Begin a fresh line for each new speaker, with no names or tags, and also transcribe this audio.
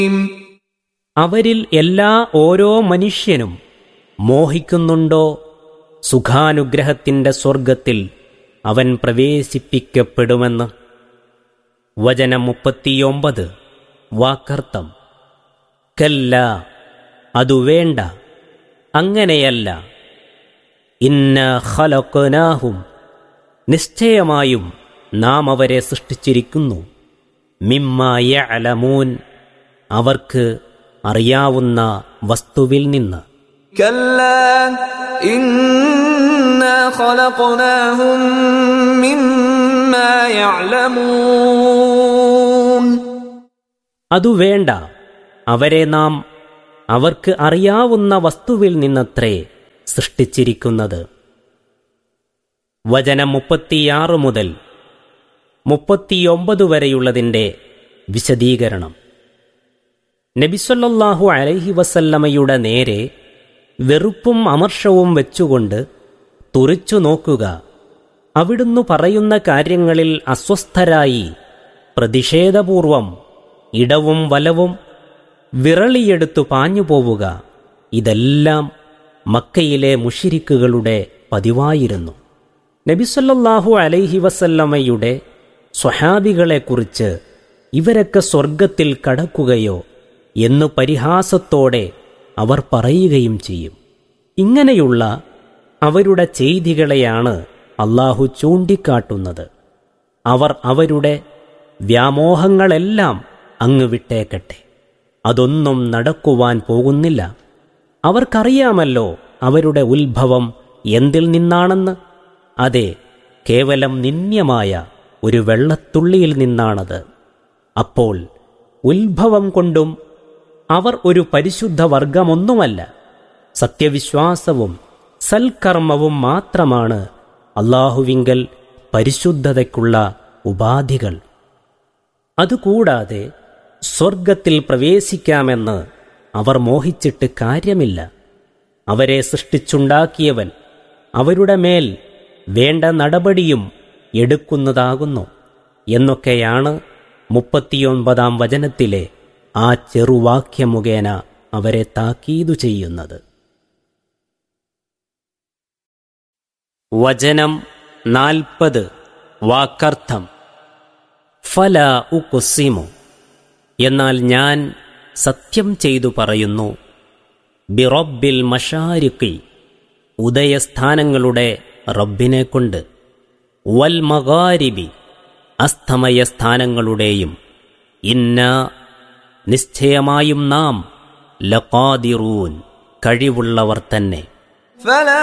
അവരിൽ എല്ലാ ഓരോ മനുഷ്യനും മോഹിക്കുന്നുണ്ടോ സുഖാനുഗ്രഹത്തിന്റെ സ്വർഗത്തിൽ അവൻ പ്രവേശിപ്പിക്കപ്പെടുമെന്ന്. വചനം 39 വാക്കർത്ഥം: കല്ല, അതു വേണ്ട, അങ്ങനെയല്ല. ഇന്നാ ഖലഖനാഹും, നിശ്ചയമായും നാം അവരെ സൃഷ്ടിച്ചിരിക്കുന്നു. മിമ്മാ യഅലമൂൻ, അവർക്ക് അറിയാവുന്ന വസ്തുവിൽ നിന്ന്.
കല്ലാ ഇന്നാ ഖലഖനാഹും മിമ്മാ യഅലമൂൻ,
അതു വേണ്ട, അവരെ നാം അവർക്ക് അറിയാവുന്ന വസ്തുവിൽ നിന്നത്രേ സൃഷ്ടിച്ചിരിക്കുന്നത്. വചനം 36 മുതൽ 39 വരെയുള്ളതിൻ്റെ വിശദീകരണം. നബി സല്ലല്ലാഹു അലൈഹി വസല്ലമയുടെ നേരെ വെറുപ്പും അമർഷവും വെച്ചുകൊണ്ട് തുറിച്ചു നോക്കുക. അവിടുന്ന് പറയുന്ന കാര്യങ്ങളിൽ അസ്വസ്ഥരായി പ്രതിഷേധപൂർവം ഇടവും വലവും വിറളിയെടുത്തു പാഞ്ഞുപോവുക. ഇതെല്ലാം മക്കയിലെ മുശ്രിക്കുകളുടെ പതിവായിരുന്നു. നബി സല്ലല്ലാഹു അലൈഹി വസല്ലമയുടെ സ്വഹാബികളെക്കുറിച്ച് ഇവരൊക്കെ സ്വർഗത്തിൽ കടക്കുകയോ എന്ന് പരിഹാസത്തോടെ അവർ പറയുകയും ചെയ്യും. ഇങ്ങനെയുള്ള അവരുടെ ചെയ്തികളെയാണ് അല്ലാഹു ചൂണ്ടിക്കാട്ടുന്നത്. അവർ അവരുടെ വ്യാമോഹങ്ങളെല്ലാം അങ്ങ് വിട്ടേക്കട്ടെ, അതൊന്നും നടക്കുവാൻ പോകുന്നില്ല. അവർക്കറിയാമല്ലോ അവരുടെ ഉത്ഭവം എന്തിൽ നിന്നാണെന്ന്. അതെ, കേവലം നിന്ദ്യമായ ഒരു വെള്ളത്തുള്ളിയിൽ നിന്നാണത്. അപ്പോൾ ഉത്ഭവം കൊണ്ടും അവർ ഒരു പരിശുദ്ധ വർഗമൊന്നുമല്ല. സത്യവിശ്വാസവും സൽക്കർമ്മവും മാത്രമാണ് അല്ലാഹുവിങ്കൽ പരിശുദ്ധതയ്ക്കുള്ള ഉപാധികൾ. അതുകൂടാതെ സ്വർഗത്തിൽ പ്രവേശിക്കാമെന്ന് അവർ മോഹിച്ചിട്ട് കാര്യമില്ല. അവരെ സൃഷ്ടിച്ചുണ്ടാക്കിയവൻ അവരുടെ മേൽ വേണ്ട നടപടിയും എടുക്കുന്നതാകുന്നു എന്നൊക്കെയാണ് 39 വചനത്തിലെ ആ ചെറുവാക്യം മുഖേന അവരെ താക്കീതു ചെയ്യുന്നത്. വചനം 40 വാക്കർത്ഥം: ഫലാ ഉഖ്സിമു, എന്നാൽ ഞാൻ സത്യം ചെയ്തു പറയുന്നു, ബിറബ്ബിൽ മശാരിഖി, ഉദയസ്ഥാനങ്ങളുടെ റബ്ബിനെ കൊണ്ട്, വൽ മഗാരിബി, അസ്തമയസ്ഥാനങ്ങളുടെയും, ഇന്നാ, നിശ്ചയമായും നാം, ലഖാദിറൂൻ, കഴിവുള്ളവർ തന്നെ.